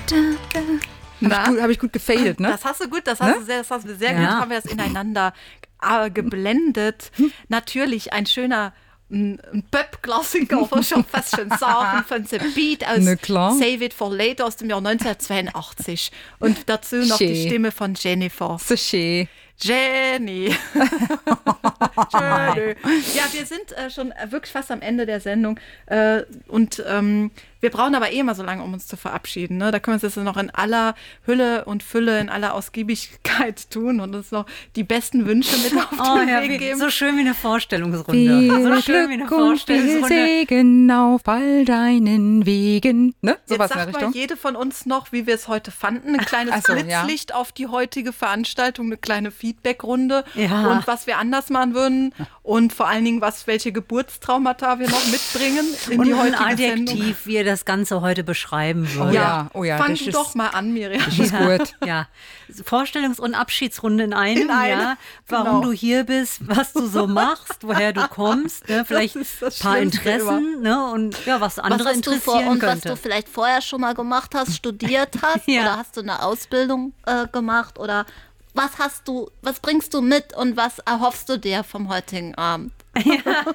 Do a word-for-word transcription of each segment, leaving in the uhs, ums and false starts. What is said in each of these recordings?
Habe ich, hab ich gut gefadet, ne? Das hast du gut, das hast, ne? du sehr, das hast du sehr ja. gut, haben wir das ineinander äh, geblendet. Natürlich ein schöner ein Pop-Klassiker, was schon fast schon sagen, von The Beat aus ne, Save It for Later aus dem Jahr neunzehnhundertzweiundachtzig. Und dazu noch schön. Die Stimme von Jennifer. So schön. Jenny. Jenny. Ja, wir sind äh, schon wirklich fast am Ende der Sendung. Äh, und ähm, wir brauchen aber eh immer so lange, um uns zu verabschieden. Ne? Da können wir es jetzt noch in aller Hülle und Fülle, in aller Ausgiebigkeit tun und uns noch die besten Wünsche mit auf oh, den ja, Weg wie, geben. So schön wie eine Vorstellungsrunde. Viel so schön Glück wie eine Vorstellungsrunde. Und viel Segen auf all deinen Wegen. Ne? So was in der Richtung. Mal jede von uns noch, wie wir es heute fanden. Ein kleines so, Blitzlicht ja. auf die heutige Veranstaltung, eine kleine Feedbackrunde ja. und was wir anders machen würden und vor allen Dingen, was, welche Geburtstraumata wir noch mitbringen in und die heutige ein Adjektiv, Sendung. wie ihr das Ganze heute beschreiben würdet. Oh ja, oh ja. Fang das du ist, doch mal an, Miriam. Das ist ja, gut. Ja. Vorstellungs- und Abschiedsrunde in einem, in einem ja. Warum genau. du hier bist, was du so machst, woher du kommst, ne? Vielleicht ein paar Interessen, ne? Und ja, was andere was interessieren vor, und könnte. was du vielleicht vorher schon mal gemacht hast, studiert hast ja. oder hast du eine Ausbildung äh, gemacht oder was hast du, was bringst du mit und was erhoffst du dir vom heutigen Abend? Ja.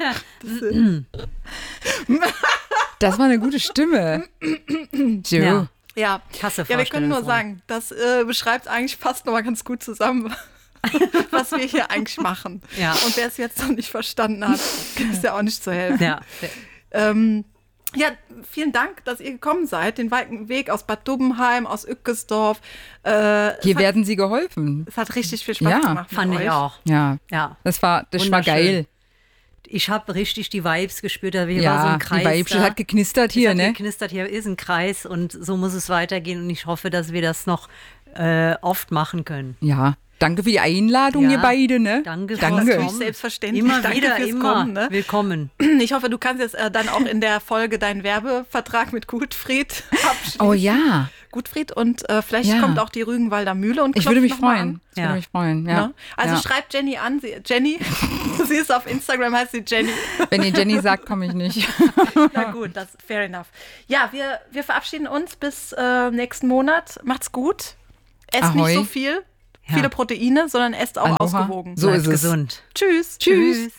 Das war eine gute Stimme. So. Ja. Ja. ja, wir können nur sagen, das äh, beschreibt eigentlich fast noch mal ganz gut zusammen, was wir hier eigentlich machen. Ja. Und wer es jetzt noch nicht verstanden hat, ist ja auch nicht zu helfen. Ja. Ähm, ja, vielen Dank, dass ihr gekommen seid. Den weiten Weg aus Bad Dubbenheim, aus Ückesdorf. Äh, Hier hat, werden Sie geholfen. Es hat richtig viel Spaß ja, gemacht. Fand mit ich euch. auch. Ja, ja. das war, das war geil. Ich habe richtig die Vibes gespürt. Da ja, war so ein Kreis. Die Vibes da. hat geknistert hier, es hat ne? geknistert hier ist ein Kreis und so muss es weitergehen. Und ich hoffe, dass wir das noch äh, oft machen können. Ja. Danke für die Einladung, ja, ihr beide, ne? Danke, danke. Natürlich selbstverständlich. Immer danke wieder, fürs immer. Kommen, ne? Willkommen. Ich hoffe, du kannst jetzt äh, dann auch in der Folge deinen Werbevertrag mit Gutfried abschließen. Oh ja. Gutfried und äh, vielleicht ja. kommt auch die Rügenwalder Mühle und ich würde mich freuen. Ich ja. würde mich freuen, ja. Ne? Also ja. schreibt Jenny an. Sie, Jenny, sie ist auf Instagram, heißt sie Jenny. Wenn ihr Jenny sagt, komme ich nicht. Na gut, das fair enough. Ja, wir, wir verabschieden uns bis äh, nächsten Monat. Macht's gut. Esst Ahoi. nicht so viel. Ja. Viele Proteine, sondern esst auch Aloha. ausgewogen. So Bleibt ist es. gesund. Tschüss. Tschüss.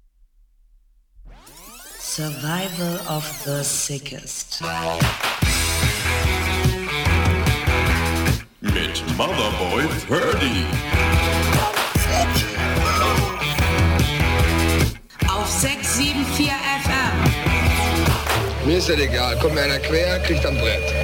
Survival of the sickest. Mit Motherboy Purdy. Auf sechs sieben vier F M. Mir ist das egal. Kommt mir einer quer, kriegt am Brett.